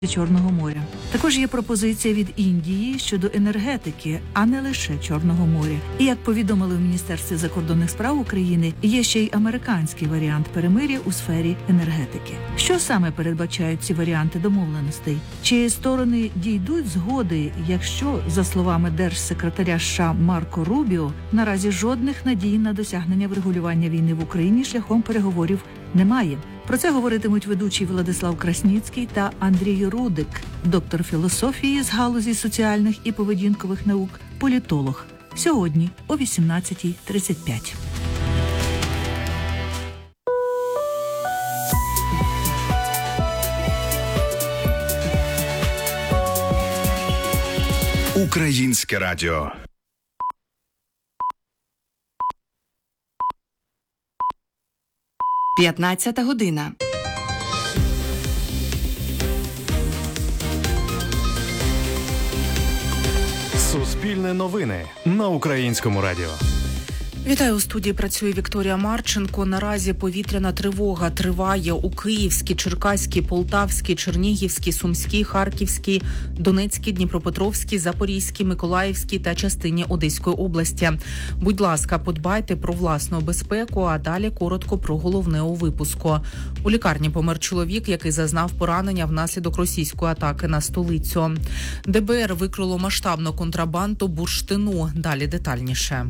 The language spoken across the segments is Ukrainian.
Чорного моря. Також є пропозиція від Індії щодо енергетики, а не лише Чорного моря. І як повідомили в Міністерстві закордонних справ України, є ще й американський варіант перемир'я у сфері енергетики. Що саме передбачають ці варіанти домовленостей? Чи сторони дійдуть згоди, якщо, за словами держсекретаря США Марко Рубіо, наразі жодних надій на досягнення врегулювання війни в Україні шляхом переговорів немає? Про це говоритимуть ведучий Владислав Красніцький та Андрій Рудик, доктор філософії з галузі соціальних і поведінкових наук, політолог. Сьогодні о 18:35. Українське радіо. П'ятнадцята година. Суспільне новини на Українському радіо. Вітаю, у студії працює Вікторія Марченко. Наразі повітряна тривога триває у Київській, Черкаській, Полтавській, Чернігівській, Сумській, Харківській, Донецькій, Дніпропетровській, Запорізькій, Миколаївській та частині Одеської області. Будь ласка, подбайте про власну безпеку, а далі коротко про головне у випуску. У лікарні помер чоловік, який зазнав поранення внаслідок російської атаки на столицю. ДБР викрило масштабну контрабанду бурштину. Далі детальніше.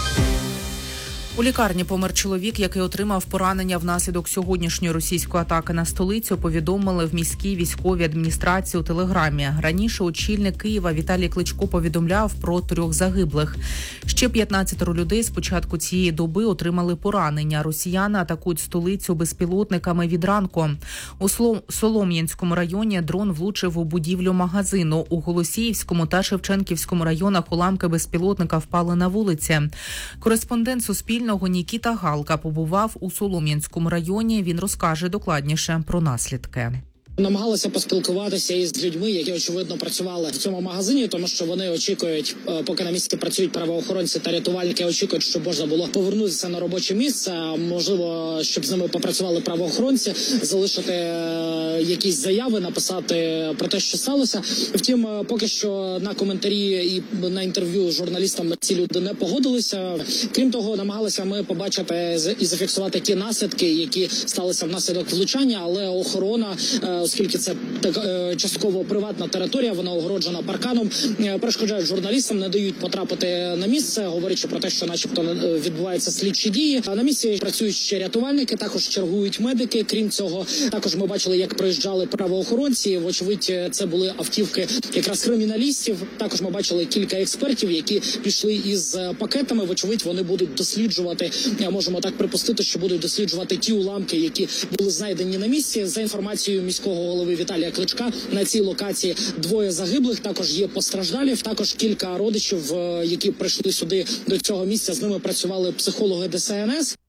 У лікарні помер чоловік, який отримав поранення внаслідок сьогоднішньої російської атаки на столицю, повідомили в міській військовій адміністрації у Телеграмі. Раніше очільник Києва Віталій Кличко повідомляв про 3 загиблих. Ще 15 людей з початку цієї доби отримали поранення. Росіяни атакують столицю безпілотниками від ранку. У Солом'янському районі дрон влучив у будівлю магазину. У Голосіївському та Шевченківському районах уламки безпілотника впали на вулиці. Кореспондент Суспільного Нікіта Галка побував у Солом'янському районі. Він розкаже докладніше про наслідки. Намагалися поспілкуватися із людьми, які, очевидно, працювали в цьому магазині, тому що вони очікують, поки на місці працюють правоохоронці та рятувальники, очікують, щоб можна було повернутися на робоче місце, можливо, щоб з ними попрацювали правоохоронці, залишити якісь заяви, написати про те, що сталося. Втім, поки що на коментарі і на інтерв'ю з журналістами ці люди не погодилися. Крім того, намагалися ми побачити і зафіксувати ті наслідки, які сталися внаслідок влучання, але охорона, оскільки це частково приватна територія, вона огороджена парканом, перешкоджають журналістам, не дають потрапити на місце, говорячи про те, що начебто відбуваються слідчі дії. На місці працюють ще рятувальники, також чергують медики. Крім цього, також ми бачили, як приїжджали правоохоронці. Вочевидь, це були автівки якраз криміналістів. Також ми бачили кілька експертів, які пішли із пакетами. Вочевидь, вони будуть досліджувати, можемо так припустити, що будуть досліджувати ті уламки, які були знайдені на місці. За інформацією міського голови Віталія Кличка, на цій локації 2 загиблих, також є постраждалі, також кілька родичів, які прийшли сюди до цього місця, з ними працювали психологи ДСНС.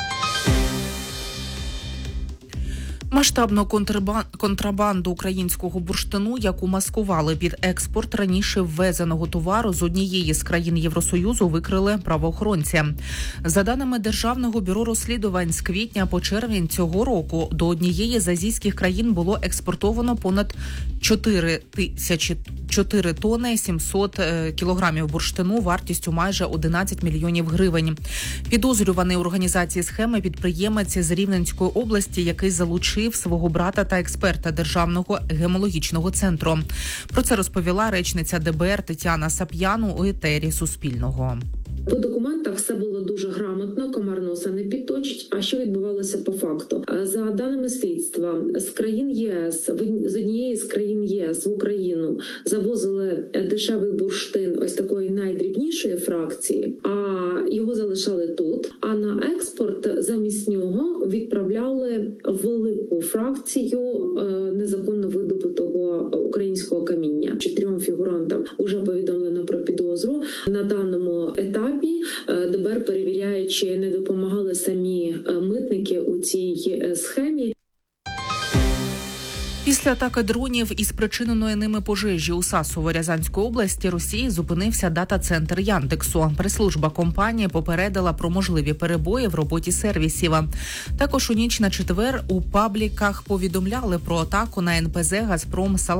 Масштабну контрабанду українського бурштину, яку маскували під експорт раніше ввезеного товару з однієї з країн Євросоюзу, викрили правоохоронці. За даними Державного бюро розслідувань, з квітня по червень цього року до однієї з азійських країн було експортовано понад 4 тонни 700 кілограмів бурштину вартістю майже 11 мільйонів гривень. Підозрюваний у організації схеми підприємець з Рівненської області, який залучив свого брата та експерта Державного гемологічного центру. Про це розповіла речниця ДБР Тетяна Сап'яну у етері Суспільного. По документах все було дуже грамотно, комар носа не підточить. А що відбувалося по факту? За даними слідства, з країн ЄС, з однієї з країн ЄС в Україну завозили дешевий бурштин ось такої найдрібнішої фракції, а його залишали тут. А на експорт замість нього відправляли велику фракцію незаконно видобутого українського каміння. 4 фігурантам уже повідомлено про підозру. На даному етапі ДБР перевіряє, чи не допомагали самі митники у цій схемі. Після Після атаки дронів і спричиненої ними пожежі у Сасово-Рязанської області Росії зупинився дата-центр Яндексу. Прес-служба компанії попередила про можливі перебої в роботі сервісів. Також у ніч на четвер у пабліках повідомляли про атаку на НПЗ «Газпром